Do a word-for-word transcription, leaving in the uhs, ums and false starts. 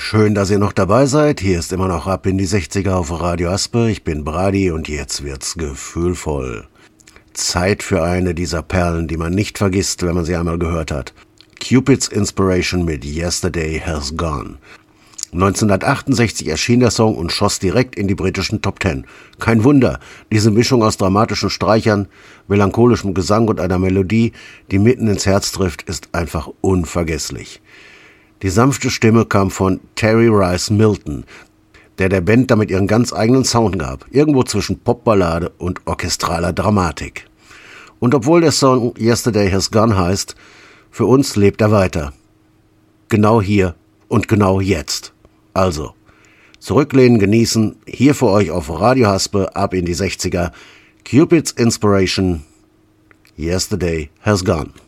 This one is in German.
Schön, dass ihr noch dabei seid. Hier ist immer noch Ab in die sechziger auf Radio Aspe. Ich bin Brady und jetzt wird's gefühlvoll. Zeit für eine dieser Perlen, die man nicht vergisst, wenn man sie einmal gehört hat. Cupid's Inspiration mit Yesterday Has Gone. neunzehnhundertachtundsechzig erschien der Song und schoss direkt in die britischen Top Ten. Kein Wunder, diese Mischung aus dramatischen Streichern, melancholischem Gesang und einer Melodie, die mitten ins Herz trifft, ist einfach unvergesslich. Die sanfte Stimme kam von Terry Rice Milton, der der Band damit ihren ganz eigenen Sound gab, irgendwo zwischen Popballade und orchestraler Dramatik. Und obwohl der Song Yesterday Has Gone heißt, für uns lebt er weiter. Genau hier und genau jetzt. Also, zurücklehnen, genießen, hier für euch auf Radio Haspe, ab in die sechziger, Cupid's Inspiration, Yesterday Has Gone.